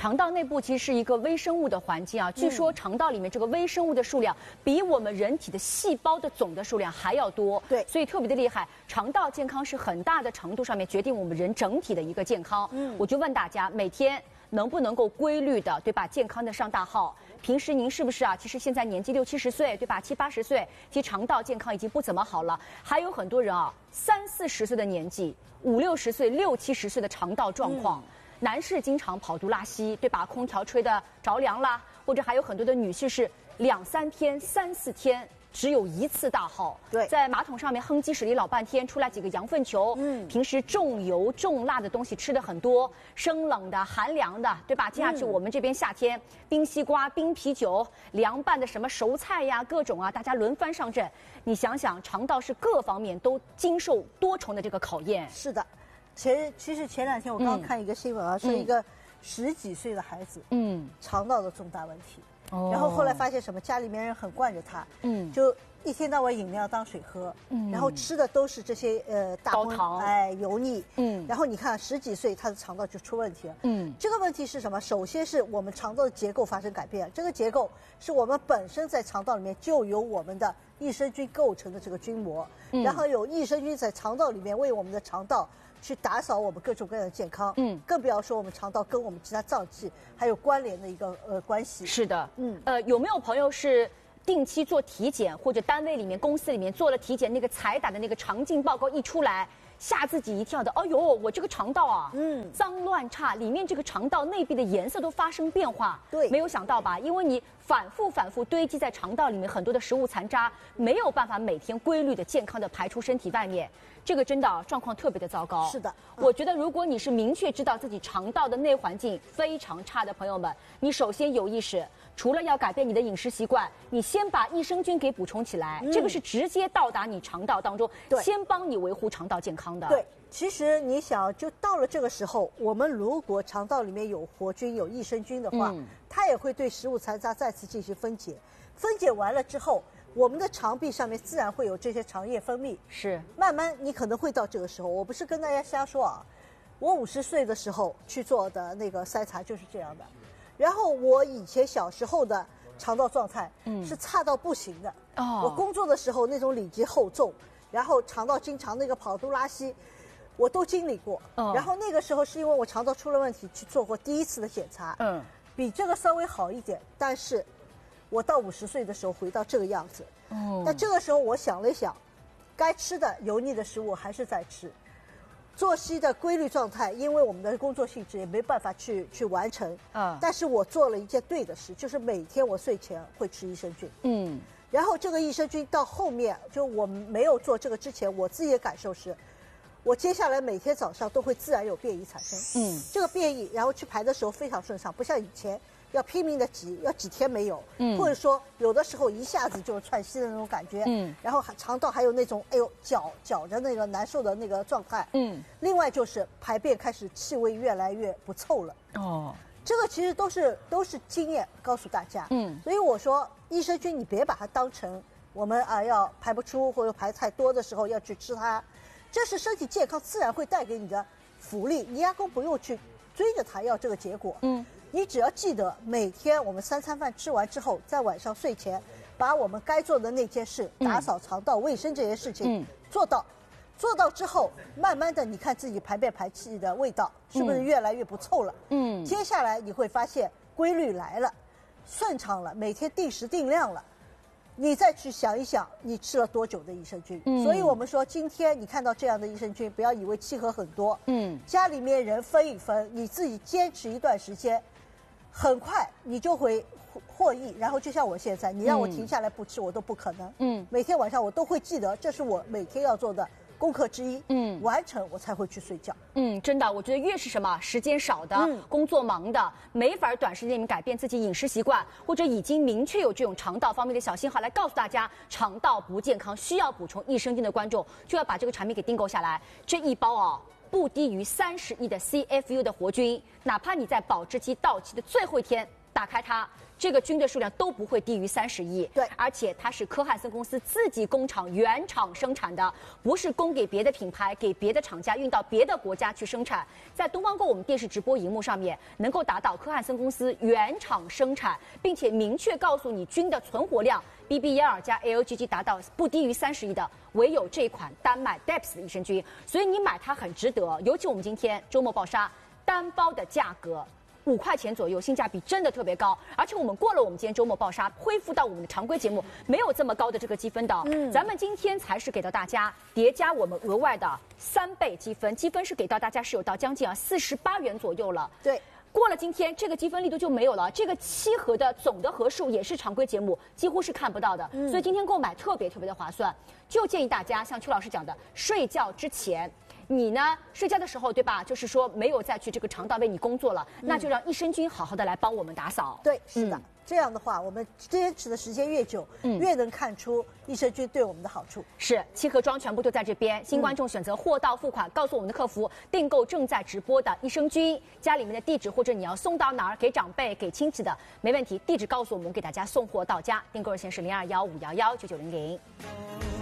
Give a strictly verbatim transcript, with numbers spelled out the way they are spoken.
肠道内部其实是一个微生物的环境啊。据说肠道里面这个微生物的数量比我们人体的细胞的总的数量还要多。 对， 所以特别的厉害。肠道健康是很大的程度上面决定我们人整体的一个健康。嗯，我就问大家，每天能不能够规律的，对吧？健康的上大号。平时您是不是啊？其实现在年纪六七十岁，对吧？七八十岁，其实肠道健康已经不怎么好了。还有很多人啊，三四十岁的年纪，五六十岁、六七十岁的肠道状况。嗯，男士经常跑肚拉稀，对吧？空调吹得着凉啦，或者还有很多的女士是两三天、三四天只有一次大号。 对， 在马桶上面哼唧使力老半天，出来几个羊粪球。嗯，平时重油重辣的东西吃的很多，生冷的、寒凉的，对吧？接下去我们这边夏天，冰西瓜、冰啤酒、凉拌的什么熟菜呀，各种啊，大家轮番上阵。你想想，肠道是各方面都经受多重的这个考验。 是的。前其实前两天我刚看一个新闻啊，嗯、是一个十几岁的孩子，嗯，肠道的重大问题，哦，然后后来发现什么，家里面人很惯着他，嗯，就一天到晚饮料当水喝，嗯，然后吃的都是这些呃大高哎油腻，嗯，然后你看十几岁他的肠道就出问题了，嗯，这个问题是什么？首先是我们肠道的结构发生改变，这个结构是我们本身在肠道里面就有我们的益生菌构成的这个菌膜，嗯，然后有益生菌在肠道里面为我们的肠道去打扫我们各种各样的健康，嗯，更不要说我们肠道跟我们其他脏器还有关联的一个呃关系。 是的，嗯，呃，有没有朋友是定期做体检，或者单位里面、公司里面做了体检，那个采打的那个肠镜报告一出来，吓自己一跳的？哦呦，我这个肠道啊，嗯，脏乱差，里面这个肠道内壁的颜色都发生变化。 对， 没有想到吧？因为你反复反复堆积在肠道里面很多的食物残渣，没有办法每天规律的、健康的排出身体外面。这个真的、啊、状况特别的糟糕。 是的， 嗯、我觉得如果你是明确知道自己肠道的内环境非常差的朋友们，你首先有意识，除了要改变你的饮食习惯，你先把益生菌给补充起来，嗯、这个是直接到达你肠道当中，先帮你维护肠道健康的。 对，其实你想，就到了这个时候，我们如果肠道里面有活菌、有益生菌的话，嗯、它也会对食物残渣再次进行分解，分解完了之后。我们的肠壁上面自然会有这些肠液分泌， 是慢慢你可能会到这个时候。我不是跟大家瞎说啊，我五十岁的时候去做的那个筛查就是这样的。然后我以前小时候的肠道状态是差到不行的。哦、嗯，我工作的时候那种里脊厚重，然后肠道经常那个跑肚拉稀，我都经历过。嗯，然后那个时候是因为我肠道出了问题去做过第一次的检查。嗯，比这个稍微好一点，但是。我到五十岁的时候回到这个样子，哦，那这个时候我想了想，该吃的油腻的食物还是在吃，作息的规律状态，因为我们的工作性质也没办法去去完成，啊，但是我做了一件对的事，就是每天我睡前会吃益生菌，嗯，然后这个益生菌到后面，就我没有做这个之前，我自己的感受是，我接下来每天早上都会自然有便意产生，嗯，这个便意，然后去排的时候非常顺畅，不像以前。要拼命的挤，要几天没有，嗯，或者说有的时候一下子就窜稀的那种感觉，嗯，然后还肠道还有那种哎呦绞绞着那个难受的那个状态，嗯，另外就是排便开始气味越来越不臭了，哦，这个其实都是都是经验告诉大家，嗯，所以我说益生菌你别把它当成我们啊要排不出或者排太多的时候要去吃它，这是身体健康自然会带给你的福利，你压根不用去追着它要这个结果，嗯。你只要记得每天我们三餐饭吃完之后，在晚上睡前，把我们该做的那件事，打扫肠道卫生这件事情做到，做到之后，慢慢的你看自己排便排气的味道是不是越来越不臭了？嗯，接下来你会发现规律来了，顺畅了，每天定时定量了。你再去想一想，你吃了多久的益生菌？嗯，所以我们说，今天你看到这样的益生菌，不要以为契合很多。嗯，家里面人分一分，你自己坚持一段时间。很快你就会获益，然后就像我现在，你让我停下来不吃，我都不可能。嗯，每天晚上我都会记得，这是我每天要做的功课之一。嗯，完成我才会去睡觉。 嗯，真的，我觉得越是什么时间少的、嗯、工作忙的，没法短时间里面改变自己饮食习惯，或者已经明确有这种肠道方面的小信号来告诉大家肠道不健康，需要补充益生菌的观众，就要把这个产品给订购下来。这一包哦。不低于三十亿的 C F U 的活菌，哪怕你在保质期到期的最后一天打开它。这个菌的数量都不会低于三十亿， 对， 而且它是科汉森公司自己工厂原厂生产的，不是供给别的品牌、给别的厂家运到别的国家去生产。在东方购我们电视直播荧幕上面，能够达到科汉森公司原厂生产，并且明确告诉你菌的存活量 B B 一二 加 A L G G 达到不低于三十亿的，唯有这款丹麦 D E P S 的益生菌，所以你买它很值得。尤其我们今天周末爆杀，单包的价格五块钱左右，性价比真的特别高。而且我们过了我们今天周末爆杀，恢复到我们的常规节目，没有这么高的这个积分的。嗯，咱们今天才是给到大家叠加我们额外的三倍积分，积分是给到大家是有到将近啊四十八元左右了。 对。 过了今天，这个积分力度就没有了。这个七盒的总的盒数也是常规节目几乎是看不到的，嗯、所以今天购买特别特别的划算。就建议大家像邱老师讲的，睡觉之前，你呢睡觉的时候，对吧？就是说没有再去这个肠道为你工作了，嗯、那就让益生菌好好的来帮我们打扫。 对，是的。嗯这样的话，我们坚持的时间越久，嗯、越能看出益生菌对我们的好处。 是，七盒装全部都在这边。新观众选择货到付款，告诉我们的客服订购正在直播的益生菌，家里面的地址或者你要送到哪儿，给长辈、给亲戚的，没问题。地址告诉我们，给大家送货到家。订购热线是零二幺五幺幺九九零零。